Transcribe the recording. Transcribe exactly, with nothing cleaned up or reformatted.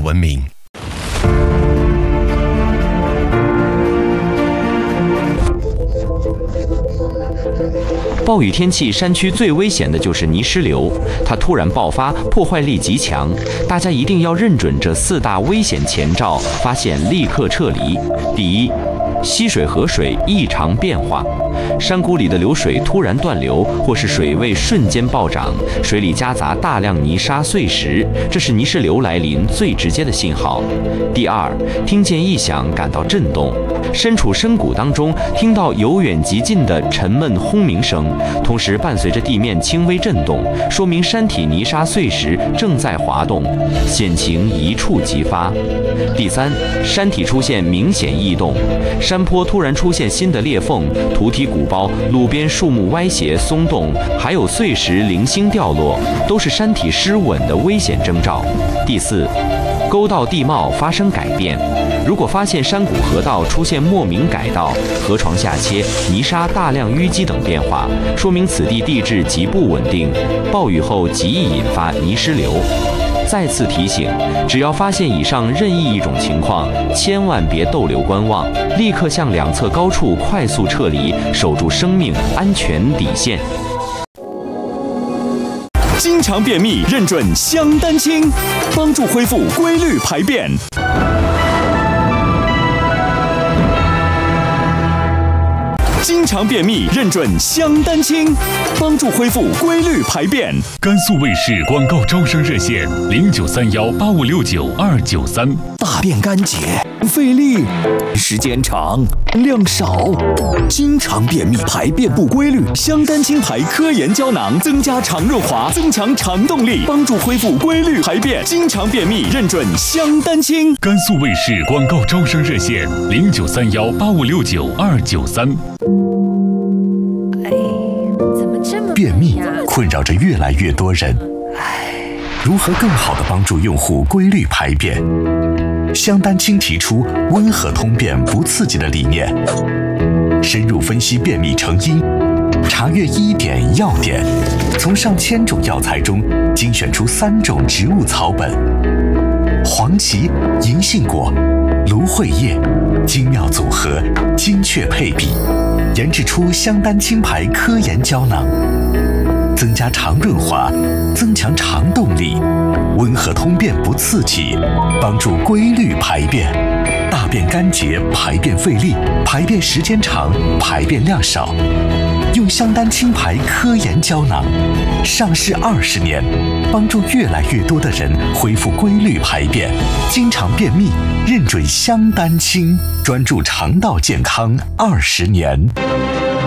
闻名。 暴雨天气，山区最危险的就是泥石流，它突然爆发，破坏力极强。大家一定要认准这四大危险前兆，发现立刻撤离。第一，溪水河水异常变化，山谷里的流水突然断流，或是水位瞬间暴涨，水里夹杂大量泥沙碎石，这是泥石流来临最直接的信号。第二，听见异响感到震动，身处深谷当中，听到由远及近的沉闷轰鸣声，同时伴随着地面轻微震动，说明山体泥沙碎石正在滑动，险情一触即发。第三，山体出现明显异动，山坡突然出现新的裂缝，土体鼓包，路边树木歪斜松动，还有碎石零星掉落，都是山体失稳的危险征兆。第四，沟道地貌发生改变，如果发现山谷河道出现莫名改道、河床下切、泥沙大量淤积等变化，说明此地地质极不稳定，暴雨后极易引发泥石流。再次提醒，只要发现以上任意一种情况，千万别逗留观望，立刻向两侧高处快速撤离，守住生命安全底线。 经常便秘，认准香丹清，帮助恢复规律排便。经常便秘，认准香丹清，帮助恢复规律排便。 甘肃卫视广告招生热线零九三幺八五六九二九三。 大便干结，费力，时间长，量少，经常便秘，排便不规律。香丹清牌科研胶囊增加肠润滑，增强肠动力，帮助恢复规律排便。经常便秘，认准香丹清。 甘肃卫视广告招生热线零九三幺八五六九二九三。 便秘困扰着越来越多人，如何更好地帮助用户规律排便？香丹清提出温和通便不刺激的理念，深入分析便秘成因，查阅医典药典，从上千种药材中精选出三种植物草本：黄芪、银杏果、芦荟叶，精妙组合，精确配比，研制出香丹清牌科研胶囊，增加肠润滑，增强肠动力，温和通便不刺激，帮助规律排便。大便干结、排便费力、排便时间长、排便量少，用香丹清牌科研胶囊，上市二十年，帮助越来越多的人恢复规律排便。经常便秘，认准香丹清，专注肠道健康二十年。